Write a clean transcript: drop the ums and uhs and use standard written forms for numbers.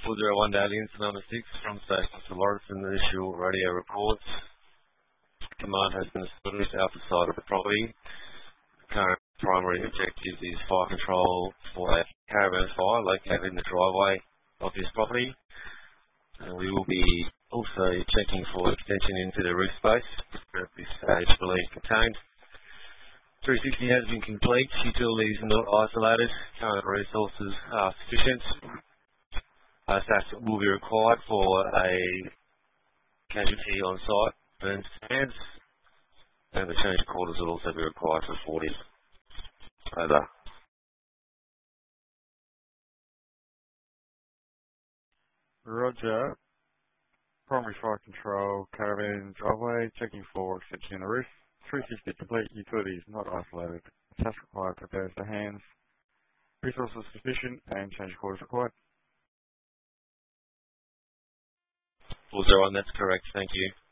401 Aliens number 6 from Station to Lauriston, initial radio reports. Command has been established out the side of the property. The current primary objective is fire control for a caravan fire located in the driveway of this property. We will be also checking for extension into the roof space at this stage believed contained. 360 has been complete. Utilities are not isolated. Current resources are sufficient. Staff will be required for a casualty on site, burn stands, and the change quarters will also be required for 40. Over. Roger. Primary fire control, caravan driveway, checking for extension in the roof. 360 complete, utilities not isolated. Staff required, prepares the hands. Resources sufficient and change quarters required. 401, that's correct, thank you.